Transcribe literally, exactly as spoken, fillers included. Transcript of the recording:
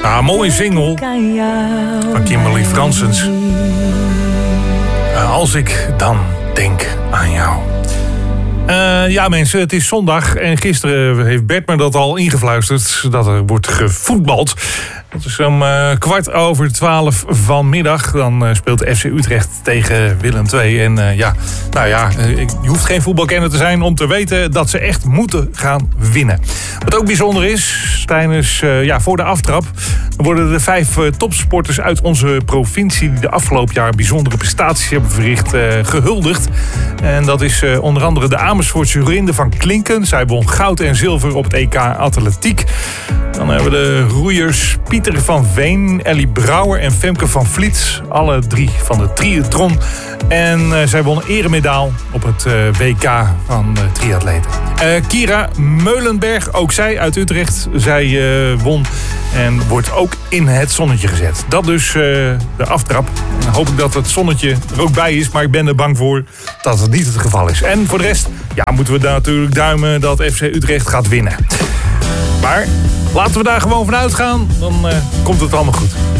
Nou, een mooie single van Kimberly Fransens. Uh, als ik dan denk aan jou. Uh, ja mensen, het is zondag en gisteren heeft Bert me dat al ingefluisterd dat er wordt gevoetbald. Dat is om uh, kwart over twaalf vanmiddag. Dan uh, speelt F C Utrecht tegen Willem twee. En uh, ja, nou ja, uh, je hoeft geen voetbalkenner te zijn om te weten dat ze echt moeten gaan winnen. Wat ook bijzonder is, tijdens, uh, ja, voor de aftrap worden de vijf uh, topsporters uit onze provincie die de afgelopen jaar bijzondere prestaties hebben verricht, uh, gehuldigd. En dat is uh, onder andere de Amersfoortse Jorinde van Klinken. Zij won goud en zilver op het E K Atletiek. Dan hebben we de roeiers Pieter van Veen, Ellie Brouwer en Femke van Vliet. Alle drie van de triathlon. En uh, zij won een eremedaal op het uh, W K van uh, triatleten. Uh, Kira Meulenberg, ook zij uit Utrecht. Zij uh, won en wordt ook in het zonnetje gezet. Dat dus uh, de aftrap. En dan hoop ik dat het zonnetje er ook bij is. Maar ik ben er bang voor dat het niet het geval is. En voor de rest ja, moeten we natuurlijk duimen dat F C Utrecht gaat winnen. Maar laten we daar gewoon van uitgaan. Dan uh, komt het allemaal goed.